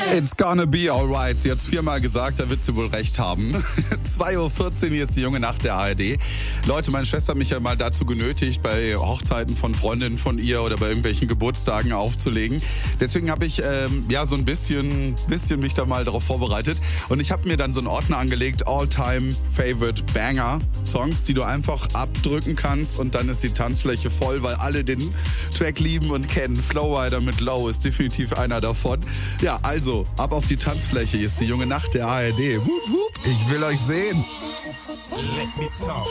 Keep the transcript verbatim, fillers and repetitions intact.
It's gonna be alright. Sie hat es viermal gesagt, da wird sie wohl recht haben. zwei Uhr vierzehn, hier ist die junge Nacht der A R D. Leute, meine Schwester hat mich ja mal dazu genötigt, bei Hochzeiten von Freundinnen von ihr oder bei irgendwelchen Geburtstagen aufzulegen. Deswegen habe ich ähm, ja so ein bisschen, bisschen mich da mal darauf vorbereitet. Und ich habe mir dann so einen Ordner angelegt, All-Time Favorite Banger Songs, die du einfach abdrücken kannst und dann ist die Tanzfläche voll, weil alle den Track lieben und kennen. Flowrider mit Low ist definitiv einer davon. Ja, also, ab auf die Tanzfläche. Hier ist die junge Nacht der A R D. Wup, wup. Ich will euch sehen. Let me talk.